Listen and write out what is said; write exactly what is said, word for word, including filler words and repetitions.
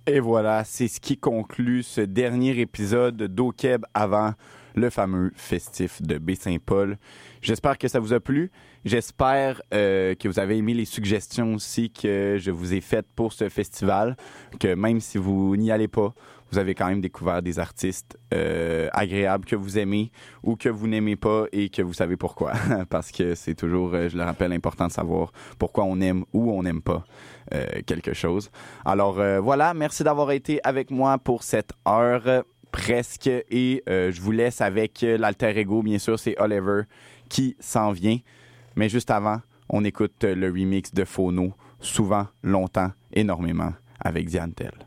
Et voilà, c'est ce qui conclut ce dernier épisode d'O-Keb avant le fameux festif de Baie-Saint-Paul. J'espère que ça vous a plu. J'espère euh, que vous avez aimé les suggestions aussi que je vous ai faites pour ce festival, que même si vous n'y allez pas, vous avez quand même découvert des artistes euh, agréables que vous aimez ou que vous n'aimez pas et que vous savez pourquoi. Parce que c'est toujours, je le rappelle, important de savoir pourquoi on aime ou on n'aime pas euh, quelque chose. Alors euh, voilà, merci d'avoir été avec moi pour cette heure presque et euh, je vous laisse avec l'alter ego, bien sûr, c'est Oliver qui s'en vient. Mais juste avant, on écoute le remix de Phono, souvent, longtemps, énormément, avec Diane Tell.